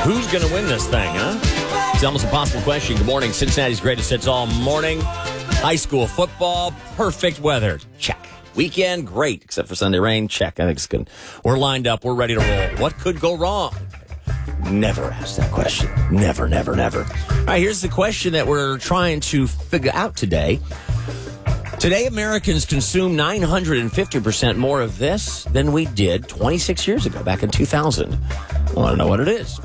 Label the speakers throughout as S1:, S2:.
S1: Who's going to win this thing, huh? It's the almost impossible question. Good morning. Cincinnati's greatest hits all morning. High school football, perfect weather. Check. Weekend, great, except for Sunday rain. Check. I think it's good. We're lined up. We're ready to roll. What could go wrong? Never ask that question. Never, never, never. All right, here's the question that we're trying to figure out today. Today, Americans consume 950% more of this than we did 26 years ago, back in 2000. I want to know what it is.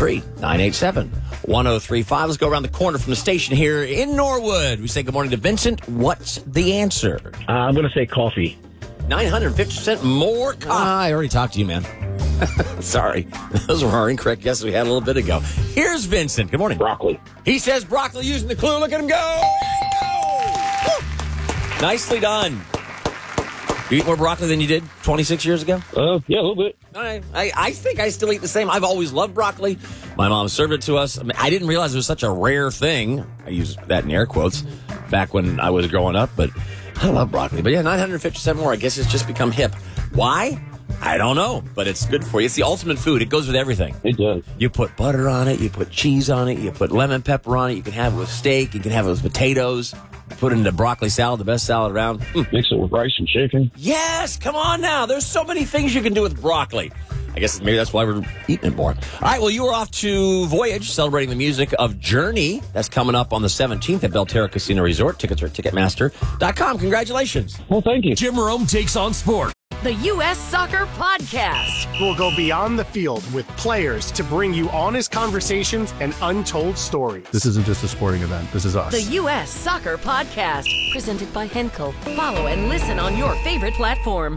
S1: 513-987-1035. Let's go around the corner from the station here in Norwood. We say good morning to Vincent. What's the answer?
S2: I'm going to say coffee.
S1: 950% more coffee. I already talked to you, man. Sorry. Those were our incorrect guesses we had a little bit ago. Here's Vincent. Good morning.
S2: Broccoli.
S1: He says broccoli using the clue. Look at him go. Woo! Nicely done. You eat more broccoli than you did 26 years ago?
S2: Yeah, a little bit.
S1: All right. I think I still eat the same. I've always loved broccoli. My mom served it to us. I didn't realize it was such a rare thing. I use that in air quotes back when I was growing up, but I love broccoli. But yeah, 950% more. I guess it's just become hip. Why? I don't know, but it's good for you. It's the ultimate food. It goes with everything.
S2: It does.
S1: You put butter on it. You put cheese on it. You put lemon pepper on it. You can have it with steak. You can have it with potatoes. Put it into broccoli salad, the best salad around.
S2: Mix it with rice and chicken.
S1: Yes, come on now. There's so many things you can do with broccoli. I guess maybe that's why we're eating it more. All right, well, you are off to Voyage, celebrating the music of Journey. That's coming up on the 17th at Belterra Casino Resort. Tickets are at Ticketmaster.com. Congratulations.
S2: Well, thank you.
S3: Jim Rome takes on sport.
S4: The U.S. Soccer Podcast.
S5: We'll go beyond the field with players to bring you honest conversations and untold stories.
S6: This isn't just a sporting event. This is us.
S4: The U.S. Soccer Podcast. Presented by Henkel. Follow and listen on your favorite platform.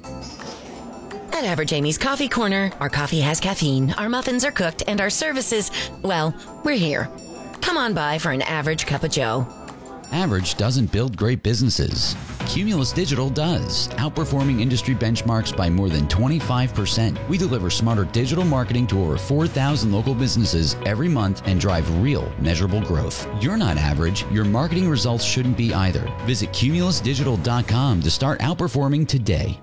S4: At Average Amy's Coffee Corner, our coffee has caffeine, our muffins are cooked, and our services, well, we're here. Come on by for an average cup of joe.
S7: Average doesn't build great businesses. Cumulus Digital does, outperforming industry benchmarks by more than 25%. We deliver smarter digital marketing to over 4,000 local businesses every month and drive real, measurable growth. You're not average. Your marketing results shouldn't be either. Visit cumulusdigital.com to start outperforming today.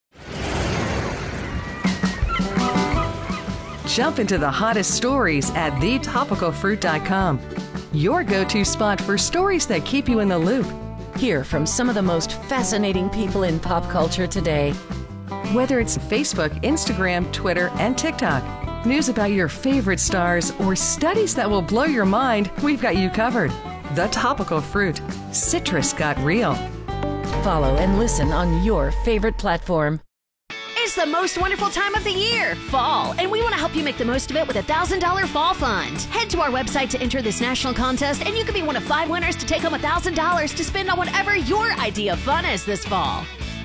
S8: Jump into the hottest stories at thetopicalfruit.com. Your go-to spot for stories that keep you in the loop.
S4: Hear from some of the most fascinating people in pop culture today.
S8: Whether it's Facebook, Instagram, Twitter, and TikTok, news about your favorite stars, or studies that will blow your mind, we've got you covered. The Topical Fruit. Citrus got real.
S4: Follow and listen on your favorite platform.
S9: It's the most wonderful time of the year, fall, and we want to help you make the most of it with a $1,000 fall fund. Head to our website to enter this national contest, and you could be one of 5 winners to take home $1,000 to spend on whatever your idea of fun is this fall.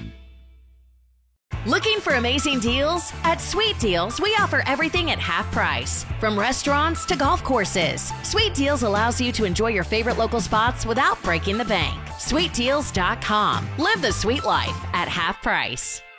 S9: Looking for amazing deals? At Sweet Deals, we offer everything at half price, from restaurants to golf courses. Sweet Deals allows you to enjoy your favorite local spots without breaking the bank. SweetDeals.com. Live the sweet life at half price.